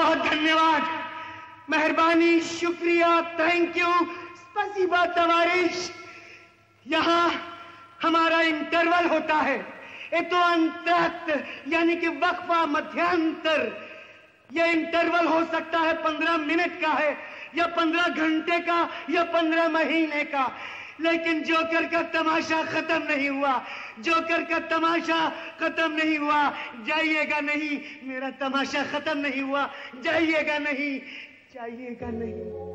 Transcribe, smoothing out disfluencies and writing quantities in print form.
बहुत धन्यवाद, मेहरबानी, शुक्रिया, थैंक यू, स्पसीबा तवारिश। यहाँ हमारा इंटरवल होता है, ये तो अंतरक्त यानी कि वक्फा, मध्यांतर। ये इंटरवल हो सकता है 15 मिनट का है या 15 घंटे का या 15 महीने का, लेकिन जोकर का तमाशा खत्म नहीं हुआ। जोकर का तमाशा खत्म नहीं हुआ। जाइएगा नहीं, मेरा तमाशा खत्म नहीं हुआ। जाइएगा नहीं, जाइएगा नहीं।